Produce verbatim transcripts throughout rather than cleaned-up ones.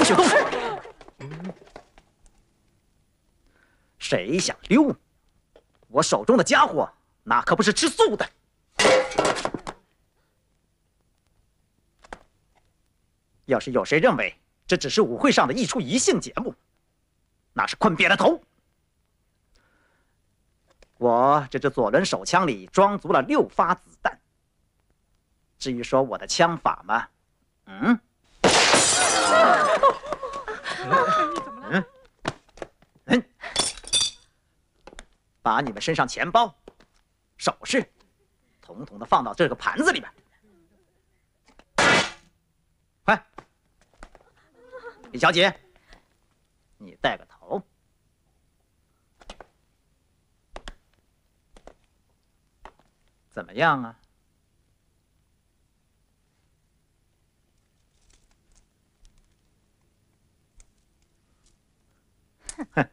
许动手！谁想溜？我手中的家伙那可不是吃素的。要是有谁认为这只是舞会上的一出宜兴节目，那是困瘪了头。我这支左轮手枪里装足了六发子弹。至于说我的枪法嘛，嗯，嗯，嗯，把你们身上钱包、首饰，统统的放到这个盘子里边。快，李小姐，你带个头。怎么样啊？哼！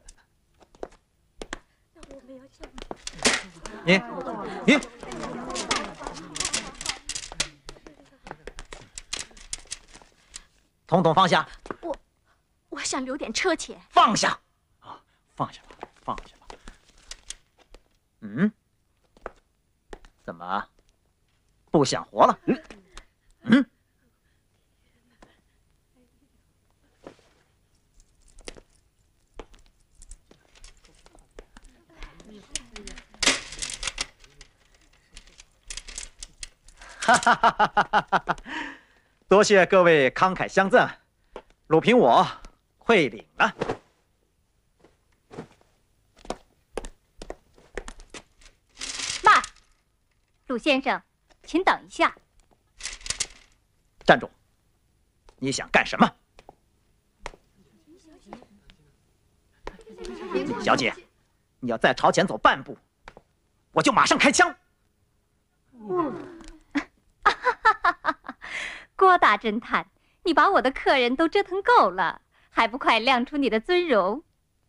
你你统统放下！ 我我想留点车钱。 放下！啊，放下吧，放下吧。嗯？怎么不想活了？嗯嗯。哈哈哈哈哈哈！多谢各位慷慨相赠，鲁平我愧领了。 慢，鲁先生，请等一下。 站住！你想干什么？李小姐，你要再朝前走半步，我就马上开枪。 郭大侦探，你把我的客人都折腾够了，还不快亮出你的尊容？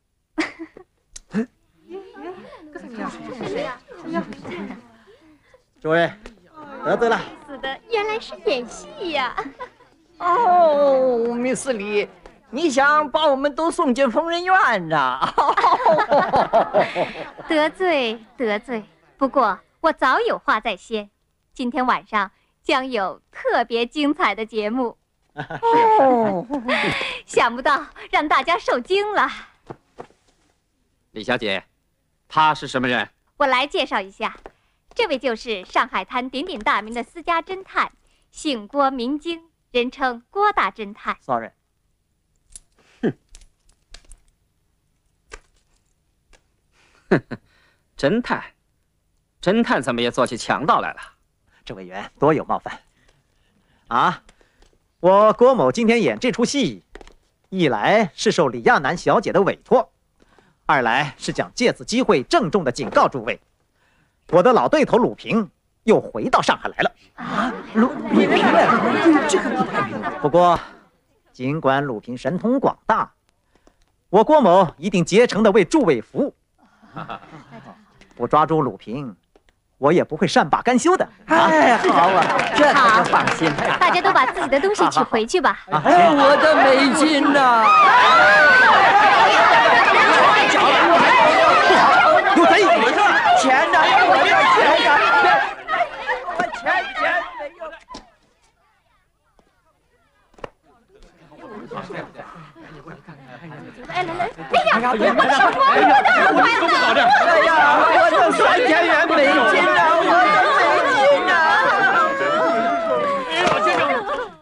诸位，得罪了。 死的原来是演戏呀！ 哦，密斯里，你想把我们都送进疯人院呐？ 得罪得罪，不过我早有话在先，今天晚上将有特别精彩的节目。哦，想不到让大家受惊了。 李小姐，他是什么人？ 我来介绍一下，这位就是上海滩鼎鼎大名的私家侦探，姓郭名京，人称郭大侦探。 Sorry。 哼，哼哼，侦探，侦探怎么也做起强盗来了？ 这位员多有冒犯啊！我郭某今天演这出戏，一来是受李亚男小姐的委托，二来是想借此机会郑重的警告诸位，我的老对头鲁平又回到上海来了。 啊，鲁鲁平来了，这个不太明白。 不过，尽管鲁平神通广大，我郭某一定竭诚的为诸位服务。不抓住鲁平，我也不会善罢甘休的。 哎，好啊，这可就放心。 大家都把自己的东西取回去吧。 哎，我的美金呐！ 有贼！ 钱呢？我的钱呢？我钱钱没有。 哎，来来，哎呀，我的手啊！我的， 不搞这。